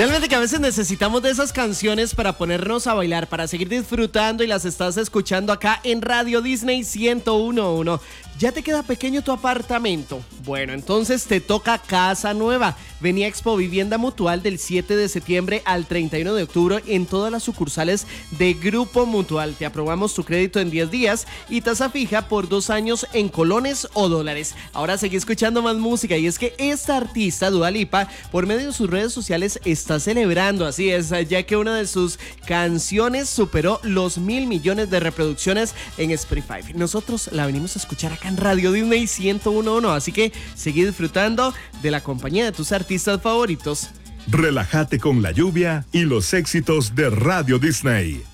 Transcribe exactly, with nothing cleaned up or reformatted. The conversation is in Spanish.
Realmente que a veces necesitamos de esas canciones para ponernos a bailar, para seguir disfrutando, y las estás escuchando acá en Radio Disney ciento uno punto uno. ¿Ya te queda pequeño tu apartamento? Bueno, entonces te toca casa nueva. Vení a Expo Vivienda Mutual del siete de septiembre al treinta y uno de octubre en todas las sucursales de Grupo Mutual. Te aprobamos tu crédito en diez días y tasa fija por dos años en colones o dólares. Ahora seguí escuchando más música, y es que esta artista, Dua Lipa, por medio de sus redes sociales está celebrando, así es, ya que una de sus canciones superó los mil millones de reproducciones en Spotify. Nosotros la venimos a escuchar acá en Radio Disney ciento uno punto uno, así que seguí disfrutando de la compañía de tus artistas favoritos. Relájate con la lluvia y los éxitos de Radio Disney.